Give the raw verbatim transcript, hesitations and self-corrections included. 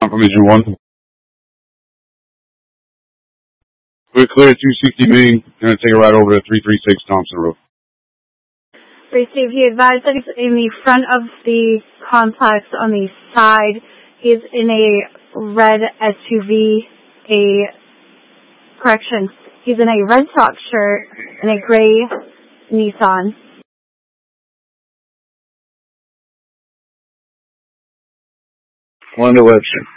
Confirmation one. We're clear at two sixty Main. Gonna take a ride over to three three six Thompson Road. Receive. He advised that he's in the front of the complex on the side. He's in a red S U V, a, correction, he's in a red sock shirt and a gray Nissan. One to Webster.